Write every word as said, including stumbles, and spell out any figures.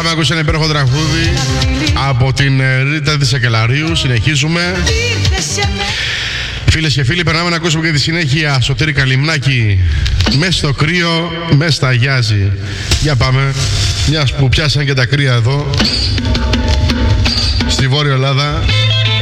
Είχαμε ακούσει ένα υπέροχο τραγούδι από την Ρίτα της Σακελαρίου. Συνεχίζουμε. Φίλες και φίλοι, περνάμε να ακούσουμε και τη συνέχεια Σωτήρη Καλυμνάκη. Μες στο κρύο, μες στα αγιάζει. Για πάμε, μιας που πιάσαν και τα κρύα εδώ στη Βόρεια Ελλάδα.